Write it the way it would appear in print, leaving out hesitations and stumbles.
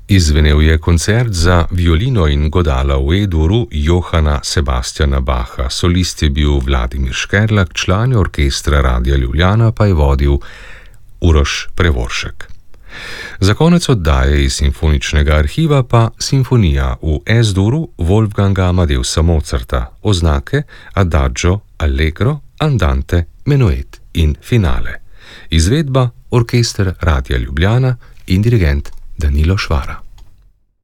Izvenel je koncert za violino in godala v E-duru Johana Sebastiana Bacha. Solist je bil Vladimir Škerlak, član orkestra Radia Ljubljana pa je vodil Uroš Prevoršek. Za konec oddaje iz simfoničnega arhiva pa simfonija v S-duru Wolfganga Amadeusa Mozarta, oznake Adagio, Allegro, Andante, Menuet in Finale. Izvedba orkester Radia Ljubljana in dirigent Danilo Švara.